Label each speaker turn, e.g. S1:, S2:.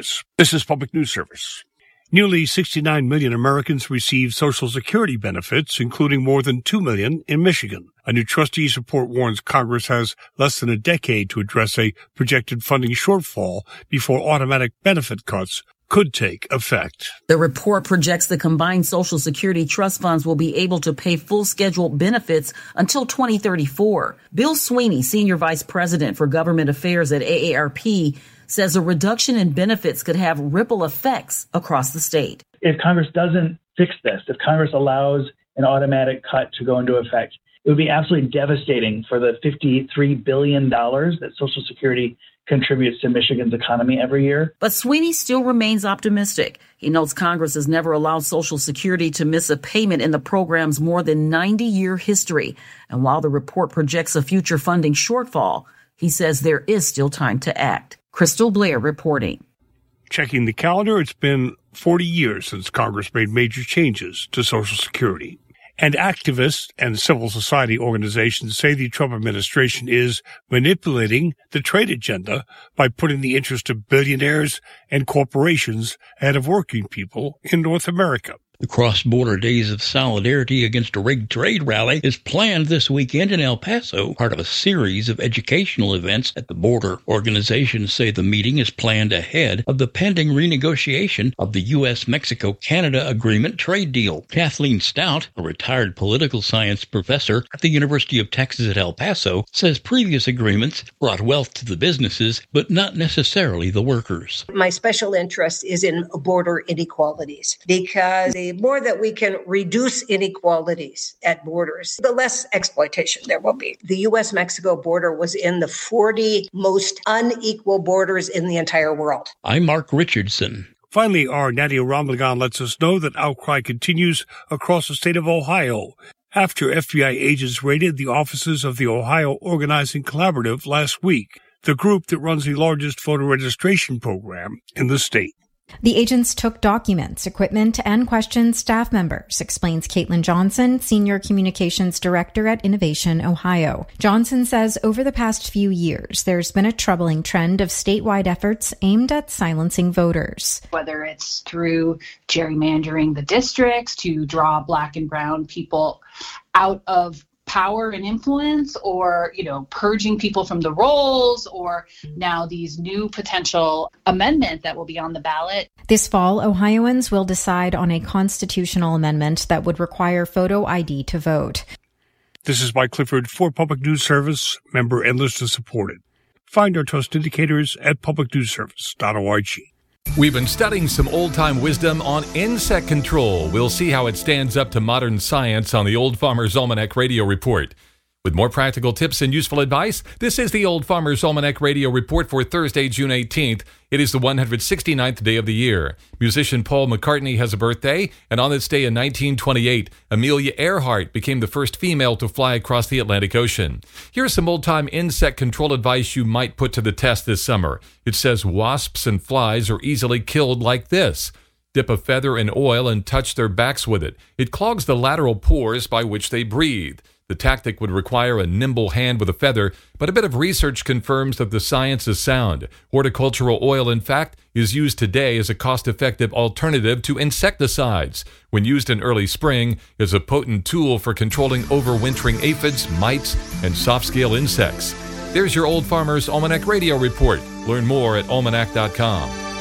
S1: News. This is Public News Service. Nearly 69 million Americans receive Social Security benefits, including more than 2 million in Michigan. A new trustees report warns Congress has less than a decade to address a projected funding shortfall before automatic benefit cuts could take effect.
S2: The report projects the combined Social Security trust funds will be able to pay full scheduled benefits until 2034. Bill Sweeney, Senior Vice President for Government Affairs at AARP, says a reduction in benefits could have ripple effects across the state.
S3: If Congress doesn't fix this, if Congress allows an automatic cut to go into effect, it would be absolutely devastating for the $53 billion that Social Security contributes to Michigan's economy every year.
S2: But Sweeney still remains optimistic. He notes Congress has never allowed Social Security to miss a payment in the program's more than 90-year history. And while the report projects a future funding shortfall, he says there is still time to act. Crystal Blair reporting.
S1: Checking the calendar, it's been 40 years since Congress made major changes to Social Security. And activists and civil society organizations say the Trump administration is manipulating the trade agenda by putting the interest of billionaires and corporations ahead of working people in North America.
S4: The cross-border Days of Solidarity Against a Rigged Trade rally is planned this weekend in El Paso, part of a series of educational events at the border. Organizations say the meeting is planned ahead of the pending renegotiation of the U.S.-Mexico-Canada Agreement trade deal. Kathleen Stout, a retired political science professor at the University of Texas at El Paso, says previous agreements brought wealth to the businesses, but not necessarily the workers.
S5: My special interest is in border inequalities, because the more that we can reduce inequalities at borders, the less exploitation there will be. The U.S.-Mexico border was in the 40 most unequal borders in the entire world.
S4: I'm Mark Richardson.
S1: Finally, our Nadia Ramlagan lets us know that outcry continues across the state of Ohio after FBI agents raided the offices of the Ohio Organizing Collaborative last week, the group that runs the largest voter registration program in the state.
S6: The agents took documents, equipment, and questioned staff members, explains Caitlin Johnson, Senior Communications Director at Innovation Ohio. Johnson says over the past few years, there's been a troubling trend of statewide efforts aimed at silencing voters.
S7: Whether it's through gerrymandering the districts to draw Black and brown people out of power and influence, or, purging people from the rolls, or now these new potential amendment that will be on the ballot.
S6: This fall, Ohioans will decide on a constitutional amendment that would require photo ID to vote.
S1: This is Mike Clifford for Public News Service, member and listener supported. Find our Trust indicators at publicnewsservice.org.
S8: We've been studying some old-time wisdom on insect control. We'll see how it stands up to modern science on the Old Farmer's Almanac Radio Report. With more practical tips and useful advice, this is the Old Farmer's Almanac Radio Report for Thursday, June 18th. It is the 169th day of the year. Musician Paul McCartney has a birthday, and on this day in 1928, Amelia Earhart became the first female to fly across the Atlantic Ocean. Here's some old-time insect control advice you might put to the test this summer. It says wasps and flies are easily killed like this. Dip a feather in oil and touch their backs with it. It clogs the lateral pores by which they breathe. The tactic would require a nimble hand with a feather, but a bit of research confirms that the science is sound. Horticultural oil, in fact, is used today as a cost-effective alternative to insecticides. When used in early spring, is a potent tool for controlling overwintering aphids, mites, and soft-scale insects. There's your Old Farmer's Almanac Radio Report. Learn more at almanac.com.